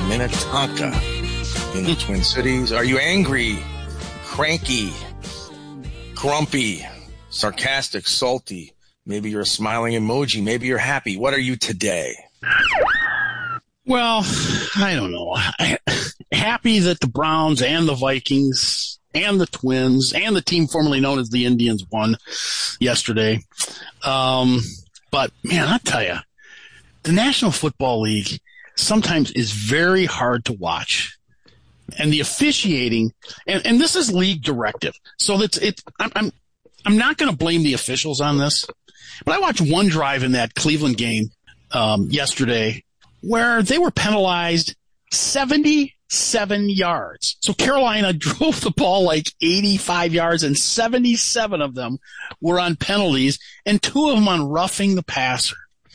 Minnetonka in the Twin Cities. Are you angry, cranky, grumpy, sarcastic, salty? Maybe you're a smiling emoji. Maybe you're happy. What are you today? Well, I don't know. Happy that the Browns and the Vikings and the Twins and the team formerly known as the Indians won yesterday. But, man, I tell you, the National Football League sometimes is very hard to watch. And the officiating, and this is league directive. So I'm not going to blame the officials on this. But I watched one drive in that Cleveland game yesterday where they were penalized 77 yards. So Carolina drove the ball like 85 yards, and 77 of them were on penalties, and 2 of them on roughing the passer.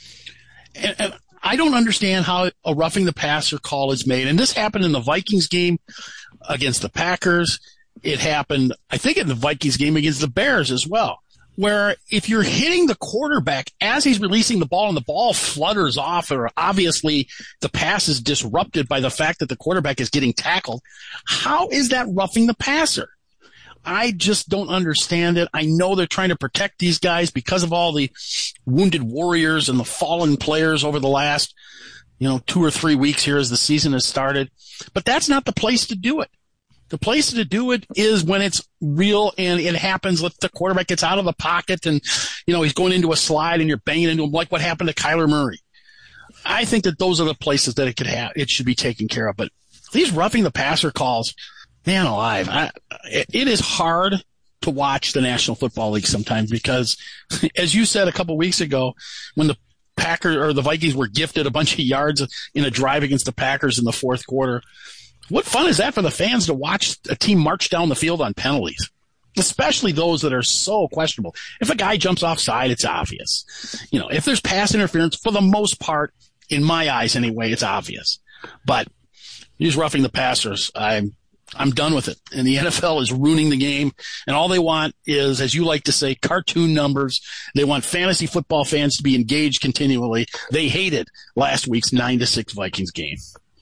And I don't understand how a roughing the passer call is made. And this happened in the Vikings game against the Packers. It happened, I think, in the Vikings game against the Bears as well, where if you're hitting the quarterback as he's releasing the ball and the ball flutters off, or obviously the pass is disrupted by the fact that the quarterback is getting tackled, how is that roughing the passer? I just don't understand it. I know they're trying to protect these guys because of all the wounded warriors and the fallen players over the last, 2 or 3 weeks here as the season has started. But that's not the place to do it. The place to do it is when it's real and it happens. The quarterback gets out of the pocket and, he's going into a slide and you're banging into him like what happened to Kyler Murray. I think that those are the places that it should be taken care of. But these roughing the passer calls, man alive, it is hard to watch the National Football League sometimes because, as you said a couple weeks ago, when the Packers or the Vikings were gifted a bunch of yards in a drive against the Packers in the fourth quarter, what fun is that for the fans to watch a team march down the field on penalties, especially those that are so questionable? If a guy jumps offside, it's obvious. If there's pass interference, for the most part, in my eyes anyway, it's obvious. But he's roughing the passers. I'm done with it. And the NFL is ruining the game. And all they want is, as you like to say, cartoon numbers. They want fantasy football fans to be engaged continually. They hated last week's 9-6 Vikings game.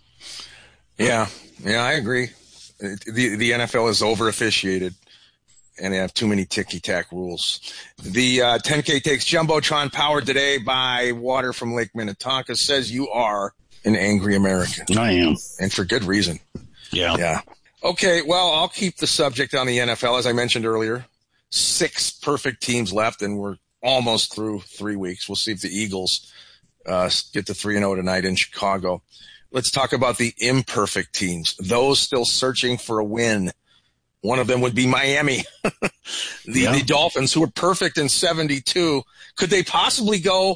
Yeah, I agree. The NFL is over officiated, and they have too many ticky-tack rules. The 10K Takes Jumbotron, powered today by water from Lake Minnetonka, says you are an angry American. I am. And for good reason. Yeah. Okay, well, I'll keep the subject on the NFL. As I mentioned earlier, 6 perfect teams left, and we're almost through 3 weeks. We'll see if the Eagles get to 3-0 tonight in Chicago. Let's talk about the imperfect teams, those still searching for a win. One of them would be Miami. The Dolphins, who were perfect in 72. Could they possibly go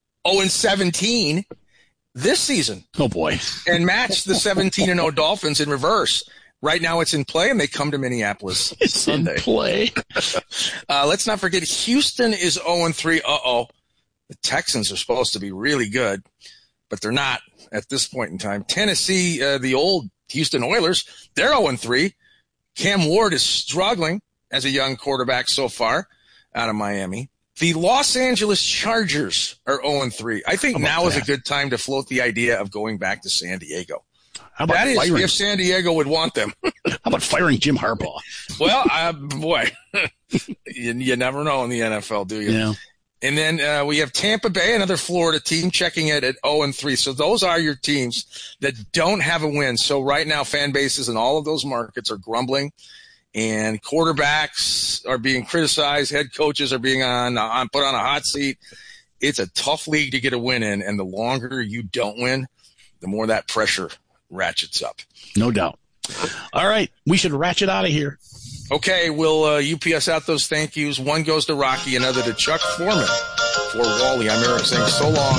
0-17 this season? Oh, boy. And match the 17-0 Dolphins in reverse. Right now it's in play, and they come to Minneapolis Sunday. In play. Let's not forget Houston is 0-3. The Texans are supposed to be really good, but they're not at this point in time. Tennessee, the old Houston Oilers, they're 0-3. Cam Ward is struggling as a young quarterback so far out of Miami. The Los Angeles Chargers are 0-3. I think now is a good time to float the idea of going back to San Diego. How about if San Diego would want them. How about firing Jim Harbaugh? Well, boy, you never know in the NFL, do you? Yeah. And then we have Tampa Bay, another Florida team, checking it at 0-3. So those are your teams that don't have a win. So right now, fan bases in all of those markets are grumbling, and quarterbacks are being criticized. Head coaches are being put on a hot seat. It's a tough league to get a win in, and the longer you don't win, the more that pressure ratchets up. No doubt. All right, we should ratchet out of here. Okay, we'll UPS out those thank yous. One goes to Rocky, another to Chuck Foreman. For Wally, I'm Eric saying so long